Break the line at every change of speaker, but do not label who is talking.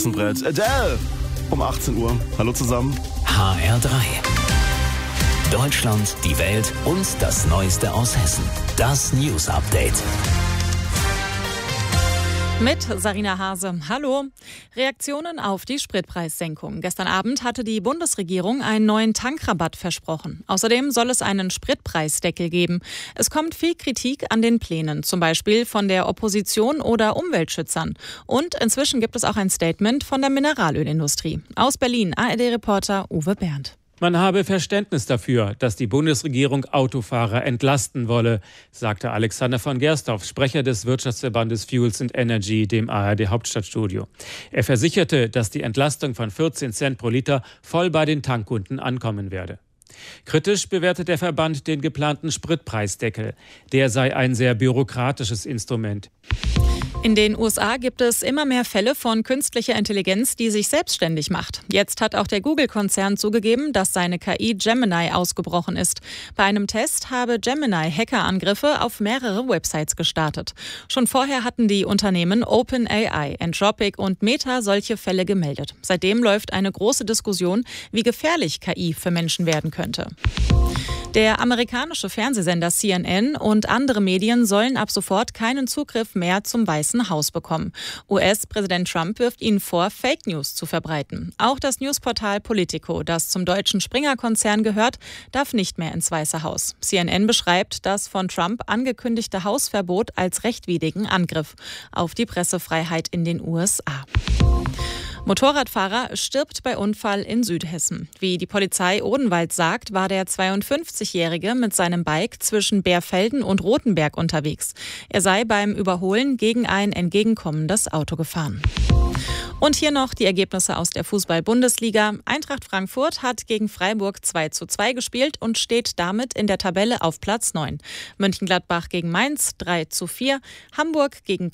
Ochsenbrett. Adele um 18 Uhr. Hallo zusammen.
HR3. Deutschland, die Welt und das Neueste aus Hessen. Das News Update.
Mit Sarina Hase. Hallo. Reaktionen auf die Spritpreissenkung. Gestern Abend hatte die Bundesregierung einen neuen Tankrabatt versprochen. Außerdem soll es einen Spritpreisdeckel geben. Es kommt viel Kritik an den Plänen, zum Beispiel von der Opposition oder Umweltschützern. Und inzwischen gibt es auch ein Statement von der Mineralölindustrie. Aus Berlin, ARD-Reporter Uwe Berndt.
Man habe Verständnis dafür, dass die Bundesregierung Autofahrer entlasten wolle, sagte Alexander von Gersthoff, Sprecher des Wirtschaftsverbandes Fuels and Energy, dem ARD-Hauptstadtstudio. Er versicherte, dass die Entlastung von 14 Cent pro Liter voll bei den Tankkunden ankommen werde. Kritisch bewertet der Verband den geplanten Spritpreisdeckel. Der sei ein sehr bürokratisches Instrument.
In den USA gibt es immer mehr Fälle von künstlicher Intelligenz, die sich selbstständig macht. Jetzt hat auch der Google-Konzern zugegeben, dass seine KI Gemini ausgebrochen ist. Bei einem Test habe Gemini Hackerangriffe auf mehrere Websites gestartet. Schon vorher hatten die Unternehmen OpenAI, Anthropic und Meta solche Fälle gemeldet. Seitdem läuft eine große Diskussion, wie gefährlich KI für Menschen werden könnte. Der amerikanische Fernsehsender CNN und andere Medien sollen ab sofort keinen Zugriff mehr zum Weißen Haus bekommen. US-Präsident Trump wirft ihnen vor, Fake News zu verbreiten. Auch das Newsportal Politico, das zum deutschen Springer-Konzern gehört, darf nicht mehr ins Weiße Haus. CNN beschreibt das von Trump angekündigte Hausverbot als rechtwidrigen Angriff auf die Pressefreiheit in den USA. Motorradfahrer stirbt bei Unfall in Südhessen. Wie die Polizei Odenwald sagt, war der 52-Jährige mit seinem Bike zwischen Bärfelden und Rothenberg unterwegs. Er sei beim Überholen gegen ein entgegenkommendes Auto gefahren. Und hier noch die Ergebnisse aus der Fußball-Bundesliga. Eintracht Frankfurt hat gegen Freiburg 2:2 gespielt und steht damit in der Tabelle auf Platz 9. Mönchengladbach gegen Mainz 3:4, Hamburg gegen